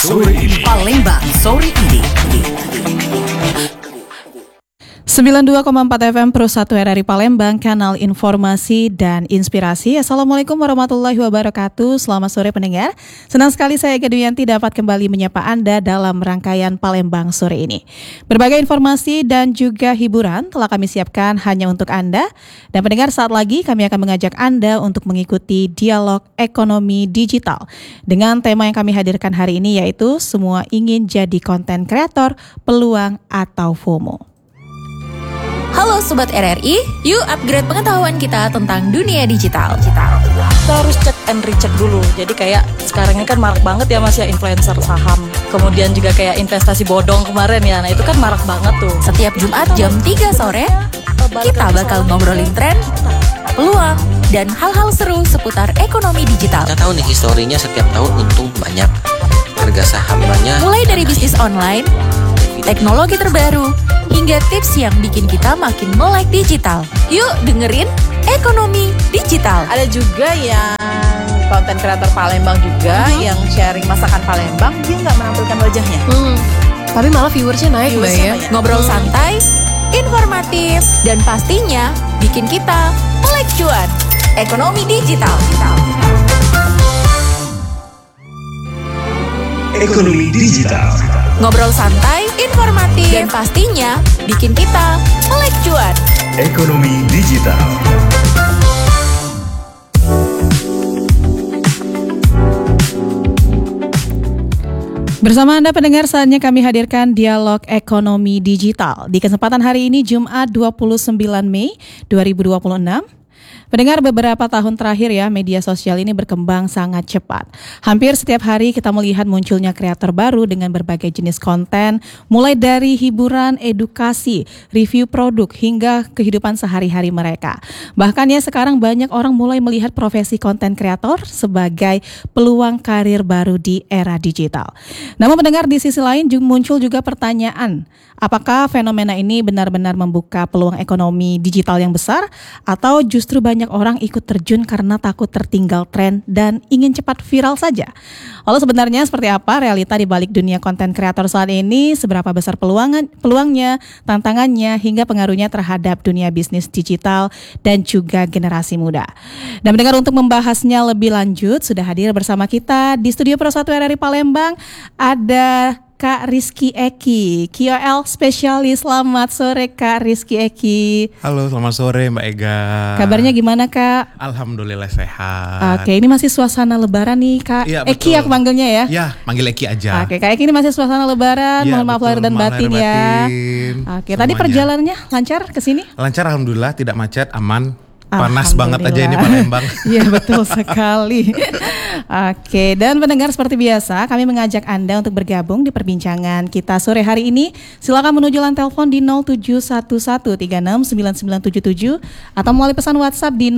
Sore ini. Palembang sore ini. 92,4 FM Pro 1 RRI Palembang, kanal informasi dan inspirasi. Assalamualaikum warahmatullahi wabarakatuh. Selamat sore pendengar. Senang sekali saya Ega Duyanti dapat kembali menyapa Anda dalam rangkaian Palembang sore ini. Berbagai informasi dan juga hiburan telah kami siapkan hanya untuk Anda. Dan pendengar, saat lagi kami akan mengajak Anda untuk mengikuti dialog ekonomi digital dengan tema yang kami hadirkan hari ini, yaitu semua ingin jadi konten kreator, peluang atau FOMO. Halo Sobat RRI, yuk upgrade pengetahuan kita tentang dunia digital. Kita harus cek and recheck dulu. Jadi kayak sekarang ini kan marak banget ya Mas ya influencer saham. Kemudian juga kayak investasi bodong kemarin ya. Nah itu kan marak banget tuh. Setiap Jumat jam 3 sore, kita bakal ngobrolin tren, peluang, dan hal-hal seru seputar ekonomi digital. Kita tahu nih historinya setiap tahun untung banyak. Harga sahamnya Mulai dari bisnis online, teknologi terbaru, hingga tips yang bikin kita makin melek digital. Yuk dengerin Ekonomi Digital. Ada juga yang konten kreator Palembang juga yang sharing masakan Palembang, dia nggak menampilkan wajahnya. Tapi malah viewersnya naik Mbak ya. Ngobrol santai, informatif, dan pastinya bikin kita melek cuan. Ekonomi Digital. Ekonomi digital. Ngobrol santai, informatif, dan pastinya bikin kita melek cuan. Ekonomi digital. Bersama Anda pendengar, saatnya kami hadirkan dialog ekonomi digital. Di kesempatan hari ini Jumat 29 Mei 2026. Pendengar, beberapa tahun terakhir ya, media sosial ini berkembang sangat cepat. Hampir setiap hari kita melihat munculnya kreator baru dengan berbagai jenis konten, mulai dari hiburan, edukasi, review produk, hingga kehidupan sehari-hari mereka. Bahkan ya sekarang banyak orang mulai melihat profesi konten kreator sebagai peluang karir baru di era digital. Namun pendengar, di sisi lain muncul juga pertanyaan, apakah fenomena ini benar-benar membuka peluang ekonomi digital yang besar, atau justru banyak orang ikut terjun karena takut tertinggal tren dan ingin cepat viral saja? Lalu sebenarnya seperti apa realita di balik dunia konten kreator saat ini? Seberapa besar peluangnya, tantangannya, hingga pengaruhnya terhadap dunia bisnis digital dan juga generasi muda? Dan mendengar, untuk membahasnya lebih lanjut sudah hadir bersama kita di studio Pro 1 RRI Palembang ada Kak Rizky Eki, KOL spesialis. Selamat sore Kak Rizky Eki. Halo, selamat sore Mbak Ega. Kabarnya gimana Kak? Alhamdulillah sehat. Oke, ini masih suasana lebaran nih Kak. Iya, Eki aku manggilnya ya? Ya, manggil Eki aja. Oke, Kak Eki, ini masih suasana lebaran. Ya, Mohon maaf lahir dan batin ya. Oke, tadi perjalanannya lancar ke sini? Lancar, alhamdulillah, tidak macet, aman. Panas banget aja ini Palembang. Iya, betul sekali. Oke, dan pendengar, seperti biasa kami mengajak Anda untuk bergabung di perbincangan kita sore hari ini. Silakan menuju line telepon di 0711369977 atau melalui pesan WhatsApp di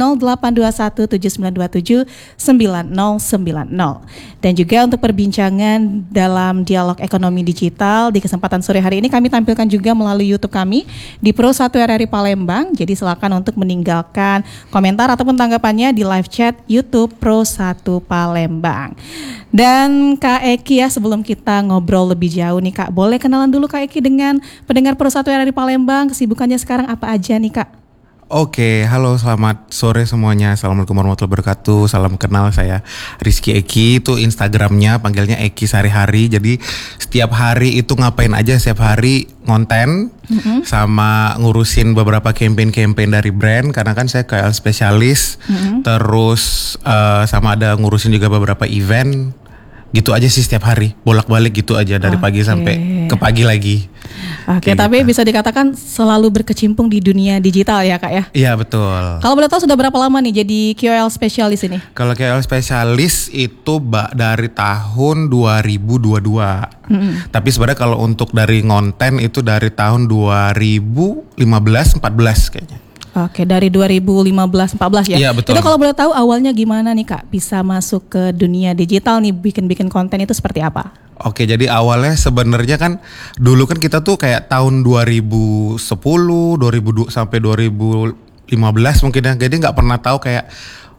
082179279090. Dan juga untuk perbincangan dalam dialog ekonomi digital di kesempatan sore hari ini kami tampilkan juga melalui YouTube kami di Pro 1 RRI Palembang. Jadi silakan untuk meninggalkan komentar ataupun tanggapannya di live chat YouTube Pro 1 Palembang. Dan Kak Eki ya, sebelum kita ngobrol lebih jauh nih Kak, boleh kenalan dulu Kak Eki dengan pendengar Pro 1 RRI Palembang. Kesibukannya sekarang apa aja nih Kak? Oke, halo, selamat sore semuanya. Assalamualaikum warahmatullahi wabarakatuh. Salam kenal, saya Rizky Eki. Itu Instagramnya, panggilnya Eki sehari-hari. Jadi setiap hari itu ngapain aja, setiap hari ngonten sama ngurusin beberapa campaign dari brand. Karena kan saya KOL spesialis. Terus sama ada ngurusin juga beberapa event. Gitu aja sih setiap hari, bolak-balik gitu aja dari pagi sampai ke pagi lagi. Oke, tapi gitu. bisa dikatakan selalu berkecimpung di dunia digital ya Kak ya? Iya, betul. Kalau boleh tahu sudah berapa lama nih jadi KOL spesialis ini? Kalau KOL spesialis itu dari tahun 2022. Tapi sebenarnya kalau untuk dari ngonten itu dari tahun 2015-14 kayaknya. Oke, dari 2015-14 ya? Iya, betul. Itu kalau boleh tahu awalnya gimana nih Kak bisa masuk ke dunia digital nih, bikin konten itu seperti apa? Oke, jadi awalnya sebenarnya kan dulu kan kita tuh kayak tahun 2010, 2000 sampai 2015 mungkin ya. Jadi nggak pernah tahu kayak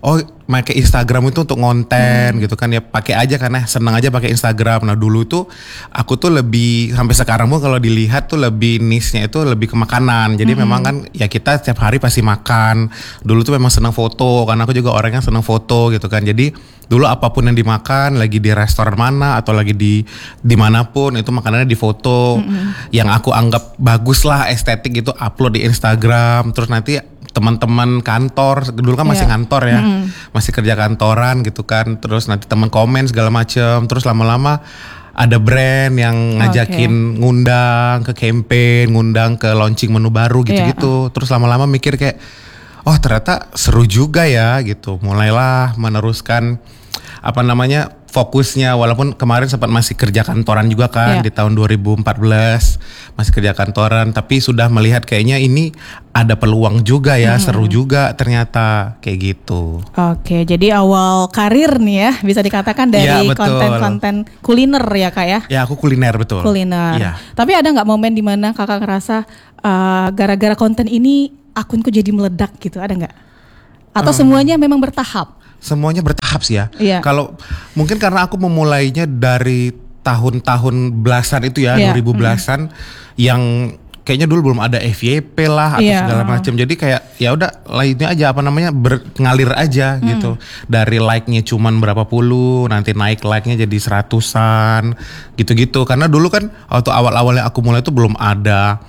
pakai Instagram itu untuk ngonten gitu kan, ya pakai aja karena seneng aja pakai Instagram. Nah dulu tuh aku tuh lebih, sampai sekarang pun kalau dilihat tuh lebih niche-nya itu lebih ke makanan. Jadi memang kan ya kita setiap hari pasti makan. Dulu tuh memang seneng foto karena aku juga orangnya seneng foto gitu kan. Jadi dulu apapun yang dimakan, lagi di restoran mana atau lagi di dimanapun itu makanannya difoto. Yang aku anggap bagus lah, estetik gitu, upload di Instagram. Terus nanti teman-teman kantor, dulu kan masih kantor ya, masih kerja kantoran gitu kan, terus nanti teman komen segala macem, terus lama-lama ada brand yang ngajakin ngundang ke campaign, ngundang ke launching menu baru gitu-gitu, terus lama-lama mikir kayak, oh ternyata seru juga ya gitu, mulailah meneruskan apa namanya fokusnya, walaupun kemarin sempat masih kerja kantoran juga kan di tahun 2014 masih kerja kantoran, tapi sudah melihat kayaknya ini ada peluang juga ya, seru juga ternyata kayak gitu. Oke, jadi awal karir nih ya bisa dikatakan dari konten-konten kuliner ya Kak ya? Ya aku kuliner betul. Kuliner. Ya. Tapi ada nggak momen dimana Kakak ngerasa gara-gara konten ini akunku jadi meledak gitu, ada nggak? Atau semuanya memang bertahap? Semuanya bertahap sih ya. Iya. Kalau mungkin karena aku memulainya dari tahun-tahun belasan itu ya, 2000 belasan yang kayaknya dulu belum ada FYP lah atau segala macam. Jadi kayak ya udah lainnya aja apa namanya ngalir aja gitu. Dari like-nya cuman berapa puluh, nanti naik like-nya jadi seratusan gitu-gitu. Karena dulu kan waktu awal-awalnya aku mulai itu belum ada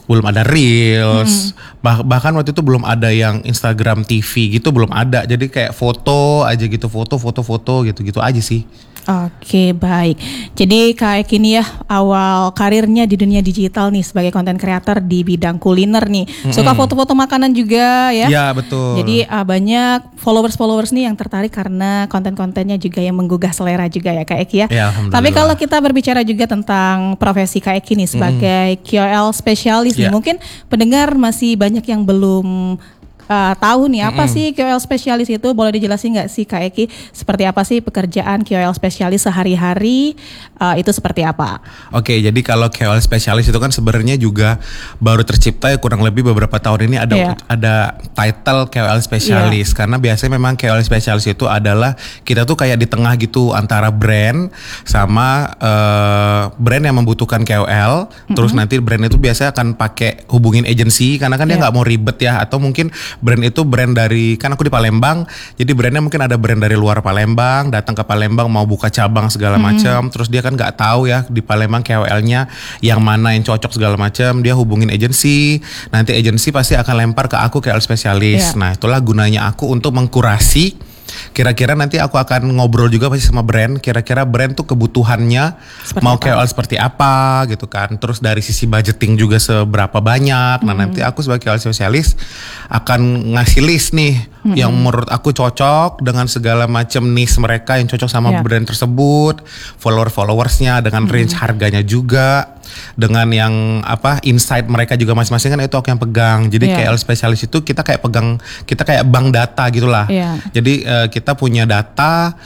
Reels, bahkan waktu itu belum ada yang Instagram TV gitu, belum ada. Jadi kayak foto aja gitu, foto gitu-gitu aja sih. Oke, baik. Jadi Kak Eki ini ya awal karirnya di dunia digital nih sebagai konten creator di bidang kuliner nih. Suka foto-foto makanan juga ya? Iya betul. Jadi banyak followers nih yang tertarik karena konten-kontennya juga yang menggugah selera juga ya Kak Eki ya. Ya, alhamdulillah. Tapi kalau kita berbicara juga tentang profesi Kak Eki nih sebagai KOL spesialis nih, mungkin pendengar masih banyak yang belum tahu nih apa sih KOL spesialis itu, boleh dijelasin nggak sih Kak Eki seperti apa sih pekerjaan KOL spesialis sehari-hari itu seperti apa? Oke, jadi kalau KOL spesialis itu kan sebenarnya juga baru tercipta ya kurang lebih beberapa tahun ini ada title KOL spesialis karena biasanya memang KOL spesialis itu adalah kita tuh kayak di tengah gitu antara brand sama brand yang membutuhkan KOL, terus nanti brand itu biasanya akan pakai hubungin agency karena kan dia nggak mau ribet ya, atau mungkin brand itu brand dari, kan aku di Palembang, jadi brandnya mungkin ada brand dari luar Palembang, datang ke Palembang mau buka cabang segala macam, terus dia kan nggak tahu ya di Palembang KOL-nya yang mana yang cocok segala macam, dia hubungin agensi, nanti agensi pasti akan lempar ke aku KOL spesialis. Nah itulah gunanya aku untuk mengkurasi. Kira-kira nanti aku akan ngobrol juga pasti sama brand, kira-kira brand tuh kebutuhannya seperti mau KOL seperti apa gitu kan. Terus dari sisi budgeting juga seberapa banyak. Nah nanti aku sebagai KOL spesialis akan ngasih list nih yang menurut aku cocok dengan segala macam niche mereka yang cocok sama brand tersebut, followersnya dengan range harganya juga, dengan yang insight mereka juga masing-masing kan itu aku yang pegang. Jadi KOL spesialis itu kita kayak bank data gitulah. Jadi kita punya data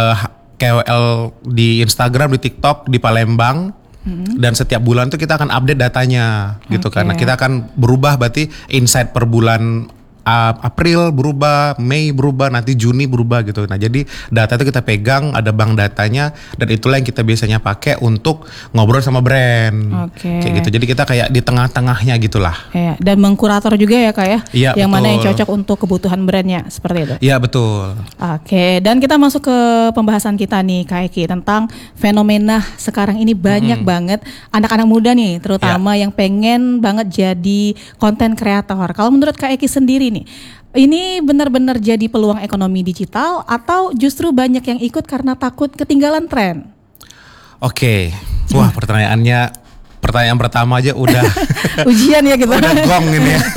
KOL di Instagram, di TikTok, di Palembang. Dan setiap bulan tuh kita akan update datanya gitu karena kita akan berubah, berarti insight per bulan April berubah, Mei berubah, nanti Juni berubah gitu. Nah jadi data itu kita pegang, ada bank datanya, dan itulah yang kita biasanya pakai untuk ngobrol sama brand. Kayak gitu. Jadi kita kayak di tengah-tengahnya gitulah. Dan mengkurator juga ya Kak ya? Iya, yang betul. mana yang cocok untuk kebutuhan brandnya, seperti itu? Iya betul. Dan kita masuk ke pembahasan kita nih Kak Eki tentang fenomena sekarang ini banyak banget anak-anak muda nih terutama yang pengen banget jadi konten kreator. Kalau menurut Kak Eki sendiri nih, ini benar-benar jadi peluang ekonomi digital atau justru banyak yang ikut karena takut ketinggalan tren? Oke, wah pertanyaan pertama aja udah ujian ya gitu. Udah gong ini ya.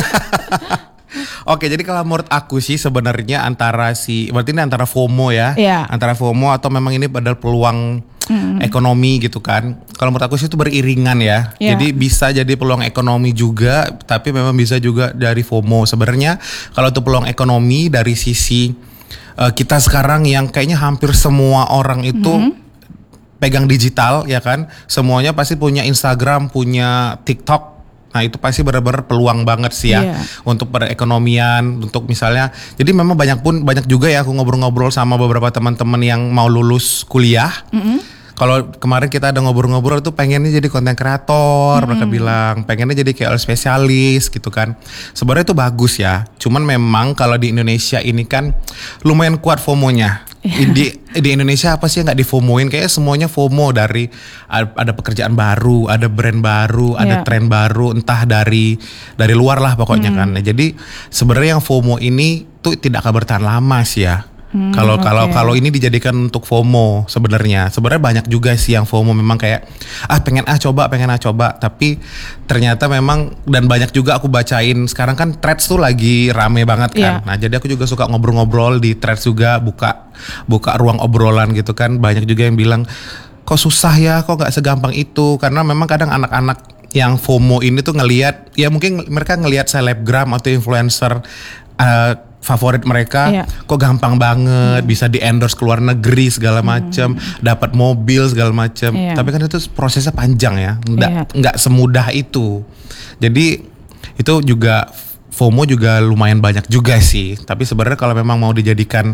Oke, jadi kalau menurut aku sih sebenarnya berarti ini antara FOMO ya, antara FOMO atau memang ini padahal peluang ekonomi gitu kan. Kalau menurut aku sih itu beriringan ya. Jadi bisa jadi peluang ekonomi juga, tapi memang bisa juga dari FOMO. Sebenarnya kalau itu peluang ekonomi dari sisi kita sekarang yang kayaknya hampir semua orang itu pegang digital ya kan. Semuanya pasti punya Instagram, punya TikTok, Nah itu pasti benar-benar peluang banget sih ya Iya. untuk perekonomian, untuk misalnya. Jadi memang banyak juga ya aku ngobrol-ngobrol sama beberapa teman-teman yang mau lulus kuliah. Kalau kemarin kita ada ngobrol-ngobrol tuh pengennya jadi konten kreator, mereka bilang pengennya jadi KOL spesialis gitu kan. Sebenarnya itu bagus ya. Cuman memang kalau di Indonesia ini kan lumayan kuat FOMO-nya. Di Indonesia apa sih yang nggak di-FOMO-in? Kayaknya semuanya FOMO dari ada pekerjaan baru, ada brand baru, ada Iya. tren baru, entah dari luar lah pokoknya kan. Nah, jadi sebenarnya yang FOMO ini tuh tidak akan bertahan lama sih ya. Kalau ini dijadikan untuk FOMO sebenarnya banyak juga sih yang FOMO memang kayak pengen coba, tapi ternyata memang dan banyak juga aku bacain sekarang kan Threads tuh lagi rame banget kan. Iya. Nah jadi aku juga suka ngobrol-ngobrol di Threads juga, buka ruang obrolan gitu kan. Banyak juga yang bilang kok susah ya, kok nggak segampang itu, karena memang kadang anak-anak yang FOMO ini tuh ngelihat, ya mungkin mereka ngelihat selebgram atau influencer favorit mereka, Iya. kok gampang banget bisa di endorse ke luar negeri segala macam, dapat mobil segala macam. Iya. Tapi kan itu prosesnya panjang ya, Iya. nggak semudah itu. Jadi itu juga FOMO juga lumayan banyak juga sih. Tapi sebenarnya kalau memang mau dijadikan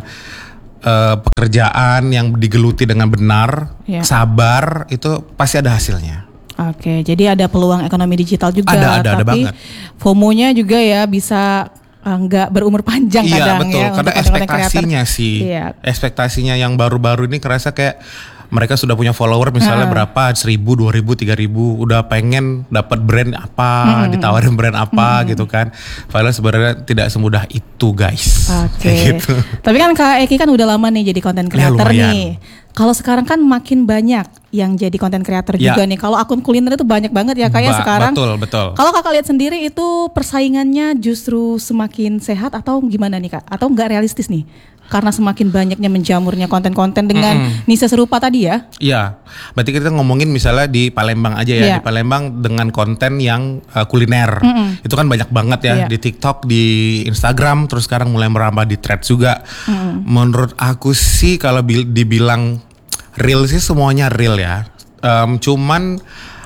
pekerjaan yang digeluti dengan benar, Iya. sabar, itu pasti ada hasilnya. Oke, jadi ada peluang ekonomi digital juga. Ada tapi banget. FOMO-nya juga ya bisa nggak berumur panjang Iya kadang betul, ya. karena untuk konten-konten ekspektasinya creator. sih, Iya. ekspektasinya yang baru-baru ini kerasa kayak mereka sudah punya follower misalnya berapa, 1.000, 2.000, 3.000, udah pengen dapat brand apa, ditawarin brand apa gitu kan. Padahal sebenarnya tidak semudah itu guys. Oke. Kayak gitu. Tapi kan Kak Eki kan udah lama nih jadi konten creator lumayan. nih. Kalau sekarang kan makin banyak yang jadi konten creator Ya. juga nih. Kalau akun kuliner itu banyak banget ya kayak sekarang. Betul. Kalau Kakak lihat sendiri itu persaingannya justru semakin sehat atau gimana nih Kak? Atau nggak realistis nih? Karena semakin banyaknya menjamurnya konten-konten dengan niche serupa tadi ya. Iya, berarti kita ngomongin misalnya di Palembang aja ya, Iya. di Palembang dengan konten yang kuliner, itu kan banyak banget ya, Iya. di TikTok, di Instagram, terus sekarang mulai merambah di Threads juga. Menurut aku sih kalau dibilang real sih semuanya real ya, cuman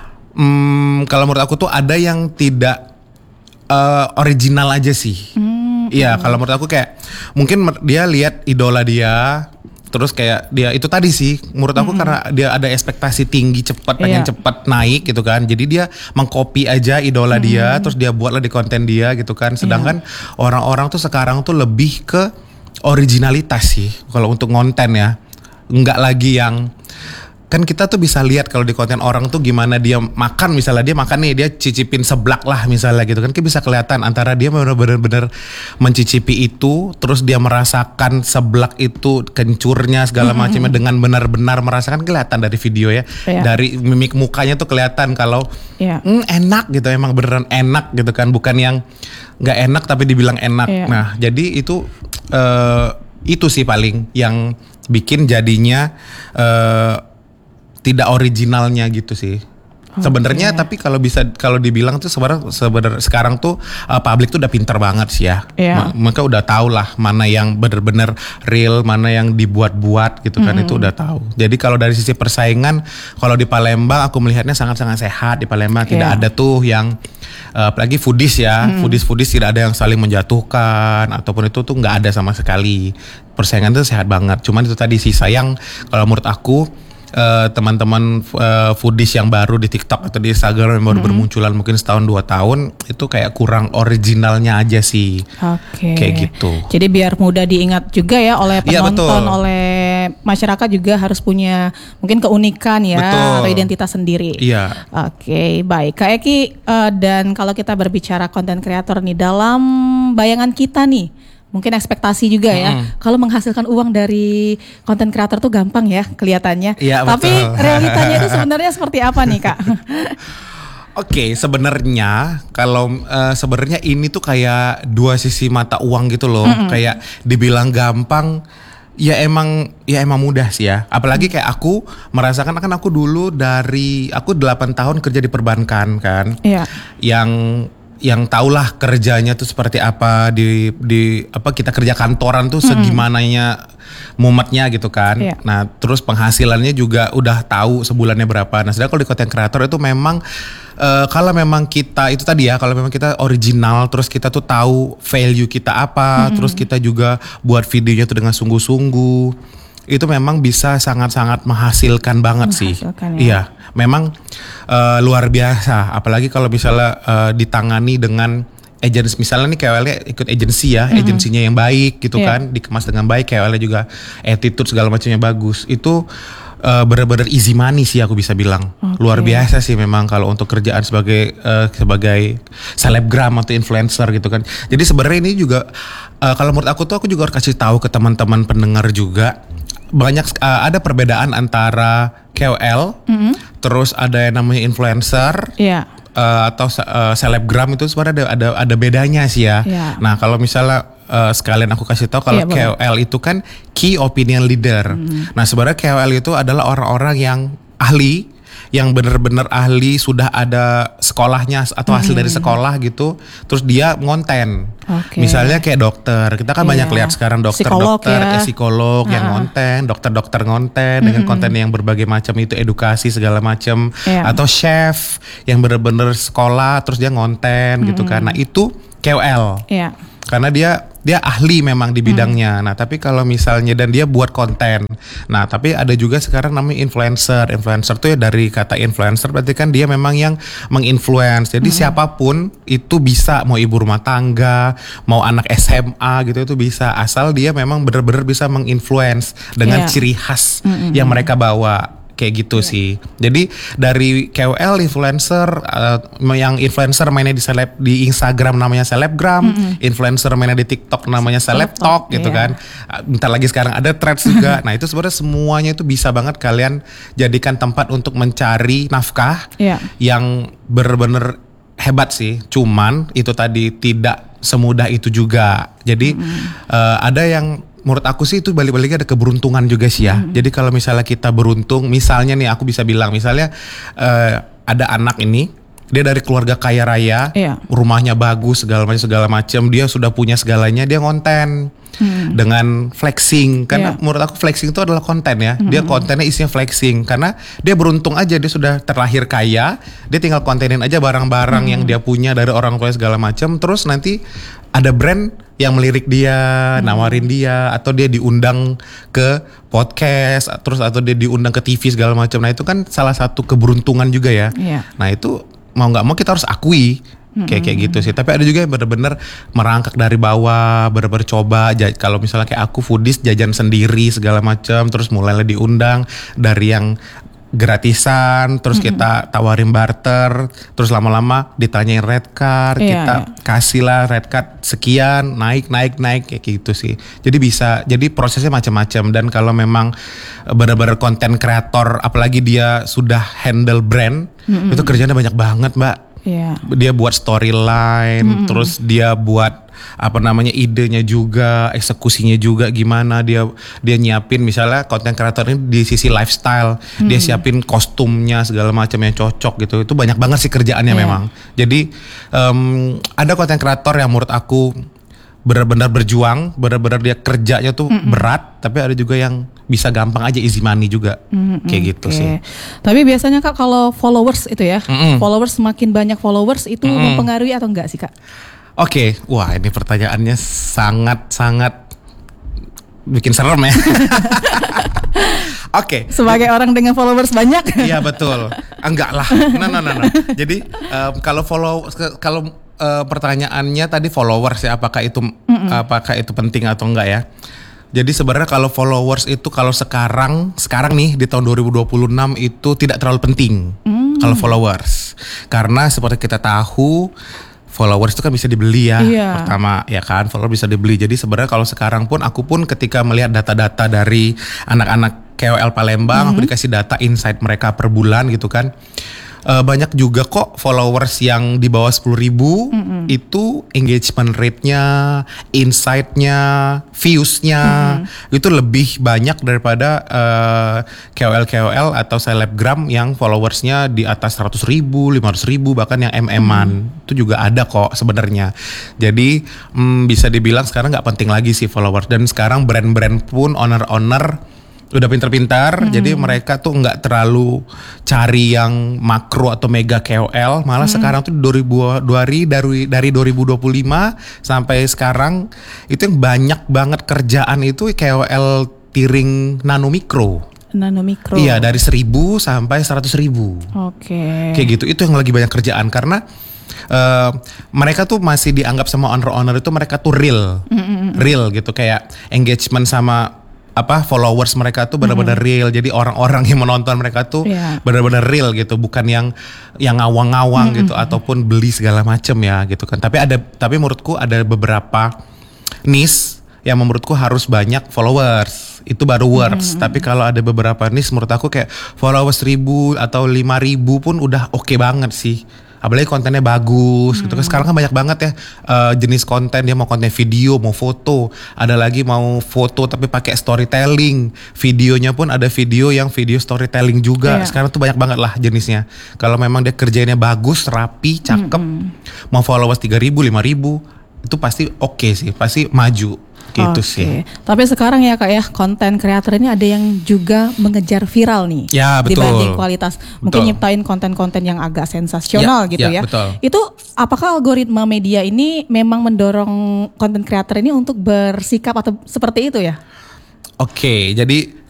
kalau menurut aku tuh ada yang tidak original aja sih. Iya, kalau menurut aku kayak mungkin dia lihat idola dia, terus kayak dia itu tadi sih menurut aku karena dia ada ekspektasi tinggi cepat, pengen Iya. cepat naik gitu kan, jadi dia mengcopy aja idola dia, terus dia buatlah di konten dia gitu kan. Sedangkan orang-orang tuh sekarang tuh lebih ke originalitas sih kalau untuk konten ya, nggak lagi yang kan kita tuh bisa lihat kalau di konten orang tuh gimana dia makan, misalnya dia makan nih, dia cicipin seblak lah misalnya gitu kan, bisa kelihatan antara dia benar-benar mencicipi itu, terus dia merasakan seblak itu kencurnya segala macamnya dengan benar-benar merasakan, kelihatan dari video ya, Iya. dari mimik mukanya tuh kelihatan kalau Iya. enak gitu, emang beneran enak gitu kan, bukan yang nggak enak tapi dibilang enak. Iya. Nah jadi itu sih paling yang bikin jadinya tidak originalnya gitu sih. Sebenarnya tapi kalau dibilang tuh sebenarnya sekarang tuh publik tuh udah pinter banget sih ya. Iya. Mereka udah tahu lah mana yang bener-bener real, mana yang dibuat-buat gitu kan, itu udah tahu. Jadi kalau dari sisi persaingan, kalau di Palembang aku melihatnya sangat-sangat sehat di Palembang. Tidak Iya. ada tuh yang apalagi foodies ya, foodies tidak ada yang saling menjatuhkan ataupun itu tuh nggak ada sama sekali. Persaingan tuh sehat banget. Cuman itu tadi sih sayang kalau menurut aku. Teman-teman foodies yang baru di TikTok atau di Instagram yang baru bermunculan mungkin setahun 2 tahun itu kayak kurang originalnya aja sih. Oke. Kayak gitu. Jadi biar mudah diingat juga ya oleh Iya, penonton, betul. oleh masyarakat juga harus punya mungkin keunikan ya Betul. atau identitas sendiri. Iya. Oke, baik. Kak Eki, dan kalau kita berbicara konten kreator nih, dalam bayangan kita nih, mungkin ekspektasi juga ya. Kalau menghasilkan uang dari konten kreator tuh gampang ya kelihatannya. Iya, Tapi betul. realitanya itu sebenarnya seperti apa nih Kak? Oke, sebenarnya kalau sebenarnya ini tuh kayak dua sisi mata uang gitu loh. Kayak dibilang gampang, ya emang mudah sih ya. Apalagi kayak aku merasakan, kan aku dulu aku 8 tahun kerja di perbankan kan. Iya. Yang tahulah kerjanya tuh seperti apa di apa kita kerja kantoran tuh segimananya mumetnya gitu kan. Iya. Nah, terus penghasilannya juga udah tahu sebulannya berapa. Nah, sedangkan kalau di content creator itu memang kalau memang kita itu tadi ya, kalau memang kita original, terus kita tuh tahu value kita apa, terus kita juga buat videonya tuh dengan sungguh-sungguh, itu memang bisa sangat-sangat menghasilkan banget sih. Menghasilkan, ya. Iya, memang luar biasa. Apalagi kalau misalnya ditangani dengan agensi, misalnya nih KOL-nya ikut agensi ya, agensinya yang baik gitu Iya. kan, dikemas dengan baik, KOL-nya juga attitude segala macamnya bagus. Itu bener-bener easy money sih aku bisa bilang. Luar biasa sih memang kalau untuk kerjaan sebagai selebgram atau influencer gitu kan. Jadi sebenarnya ini juga kalau menurut aku tuh, aku juga harus kasih tahu ke teman-teman pendengar juga, banyak ada perbedaan antara KOL, terus ada yang namanya influencer, Iya. atau selebgram, itu sebenarnya ada bedanya sih ya. Iya. Nah kalau misalnya sekalian aku kasih tahu, kalau Iya, boleh. KOL itu kan key opinion leader. Nah sebenarnya KOL itu adalah orang-orang yang ahli, yang benar-benar ahli, sudah ada sekolahnya atau hasil dari sekolah gitu, terus dia ngonten. Oke. Misalnya kayak dokter, kita kan Iya. banyak lihat sekarang Psikolog dokter-dokter, ya. psikolog yang ngonten, dokter-dokter ngonten dengan konten yang berbagai macam, itu edukasi segala macam, Iya. atau chef yang benar-benar sekolah terus dia ngonten gitu kan. Nah itu KOL. Iya. Karena dia ahli memang di bidangnya. Nah, tapi kalau misalnya dan dia buat konten. Nah, tapi ada juga sekarang namanya influencer. Influencer tuh ya dari kata influencer berarti kan dia memang yang menginfluence. Jadi siapapun itu bisa, mau ibu rumah tangga, mau anak SMA gitu, itu bisa, asal dia memang benar-benar bisa menginfluence dengan Iya. ciri khas yang mereka bawa. Kayak gitu sih. Jadi dari KOL, influencer, yang influencer mainnya di Instagram namanya selebgram, influencer mainnya di TikTok namanya selebtalk gitu iya. kan. Bentar lagi sekarang ada threads juga. Nah itu sebenarnya semuanya itu bisa banget kalian jadikan tempat untuk mencari nafkah Iya. yang bener-bener hebat sih. Cuman itu tadi tidak semudah itu juga. Jadi ada yang menurut aku sih itu balik-baliknya ada keberuntungan juga sih ya. Jadi kalau misalnya kita beruntung, misalnya nih aku bisa bilang, misalnya ada anak ini, dia dari keluarga kaya raya, Iya. rumahnya bagus segala macam, dia sudah punya segalanya, dia ngonten dengan flexing. Karena Iya. menurut aku flexing itu adalah konten ya. Dia kontennya isinya flexing karena dia beruntung aja, dia sudah terlahir kaya, dia tinggal kontenin aja barang-barang yang dia punya dari orang tua segala macam. Terus nanti ada brand yang melirik dia, nawarin dia, atau dia diundang ke podcast, terus atau dia diundang ke TV segala macam. Nah itu kan salah satu keberuntungan juga ya. Iya. Nah itu mau nggak mau kita harus akui kayak gitu sih. Tapi ada juga yang benar-benar merangkak dari bawah, benar-benar coba. Kalau misalnya kayak aku foodies, jajan sendiri segala macam, terus mulailah diundang dari yang gratisan, terus kita tawarin barter, terus lama-lama ditanyain red card, Iya, kita kasih lah red card sekian, naik kayak gitu sih. Jadi bisa, jadi prosesnya macam-macam. Dan kalau memang benar-benar konten kreator, apalagi dia sudah handle brand, itu kerjanya banyak banget, Mbak. Iya. Dia buat storyline, terus dia buat idenya juga, eksekusinya juga gimana, dia nyiapin, misalnya konten kreator ini di sisi lifestyle, dia siapin kostumnya segala macam yang cocok gitu. Itu banyak banget sih kerjaannya memang. Jadi ada konten kreator yang menurut aku benar-benar berjuang, benar-benar dia kerjanya tuh berat, tapi ada juga yang bisa gampang aja easy money juga, kayak gitu Oke. sih. Tapi biasanya Kak kalau followers itu ya, followers semakin banyak followers itu mempengaruhi atau enggak sih Kak? Oke, wah ini pertanyaannya sangat bikin serem ya. Oke. Sebagai orang dengan followers banyak. Iya betul. Enggak lah. No. Jadi kalau pertanyaannya tadi followers ya, apakah itu penting atau enggak ya? Jadi sebenarnya kalau followers itu kalau sekarang nih di tahun 2026 itu tidak terlalu penting kalau followers. Karena seperti kita tahu, followers itu kan bisa dibeli ya. Iya. Pertama ya kan, followers bisa dibeli. Jadi sebenarnya kalau sekarang pun aku pun ketika melihat data-data dari anak-anak KOL Palembang, aku dikasih data insight mereka per bulan gitu kan. Banyak juga kok followers yang di bawah 10.000 itu engagement rate-nya, insight-nya, views-nya itu lebih banyak daripada KOL atau selebgram yang followersnya di atas 100.000, 500.000, bahkan yang MM-an itu juga ada kok sebenarnya. Jadi bisa dibilang sekarang nggak penting lagi sih followers, dan sekarang brand-brand pun owner-owner Udah pintar-pintar, jadi mereka tuh nggak terlalu cari yang makro atau mega KOL. Malah sekarang tuh dari 2025 sampai sekarang itu yang banyak banget kerjaan itu KOL tiring nano mikro. Iya, dari 1.000 sampai 100.000. Oke. Kayak gitu, itu yang lagi banyak kerjaan karena mereka tuh masih dianggap sama owner-owner itu mereka tuh real gitu, kayak engagement sama followers mereka tuh benar-benar real. Jadi orang-orang yang menonton mereka tuh benar-benar real gitu, bukan yang ngawang-ngawang gitu ataupun beli segala macem ya gitu kan. Tapi menurutku ada beberapa niche yang menurutku harus banyak followers, itu baru works. Tapi kalau ada beberapa niche menurut aku kayak followers 1.000 atau 5.000 pun udah oke banget sih. Apalagi kontennya bagus gitu kan. Sekarang kan banyak banget ya jenis konten, dia mau konten video, mau foto, ada lagi mau foto tapi pakai storytelling, videonya pun ada video storytelling juga. Sekarang tuh banyak banget lah jenisnya. Kalau memang dia kerjanya bagus, rapi, cakep, mau followers 3.000, 5.000 itu pasti oke sih, pasti maju. Gitu sih. Tapi sekarang ya Kak ya, konten kreator ini ada yang juga mengejar viral nih. Ya, betul. Dibanding kualitas. Mungkin nyiptain konten-konten yang agak sensasional gitu ya. Betul. Itu apakah algoritma media ini memang mendorong konten kreator ini untuk bersikap atau seperti itu ya? Oke, jadi